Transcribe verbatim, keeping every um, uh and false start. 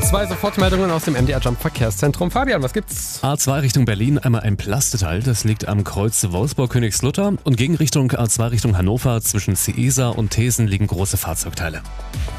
Zwei Sofortmeldungen aus dem M D R Jump Verkehrszentrum. Fabian, was gibt's? A zwei Richtung Berlin, einmal ein Plasteteil, das liegt am Kreuz Wolfsburg-Königslutter. Und gegen Richtung A zwei Richtung Hannover zwischen Ciesa und Thesen liegen große Fahrzeugteile.